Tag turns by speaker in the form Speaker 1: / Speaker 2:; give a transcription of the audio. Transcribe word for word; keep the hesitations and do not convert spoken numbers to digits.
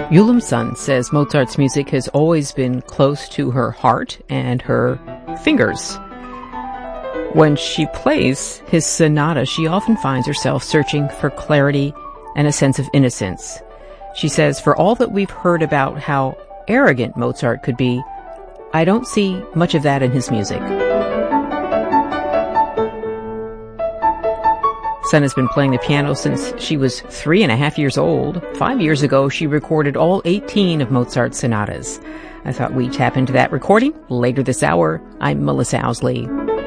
Speaker 1: Yulum Sun says Mozart's music has always been close to her heart and her fingers. When she plays his sonata, she often finds herself searching for clarity and a sense of innocence. She says, for all that we've heard about how arrogant Mozart could be, I don't see much of that in his music. Sun has been playing the piano since she was three and a half years old. Five years ago, she recorded all eighteen of Mozart's sonatas. I thought we'd tap into that recording later this hour. I'm Melissa Owsley.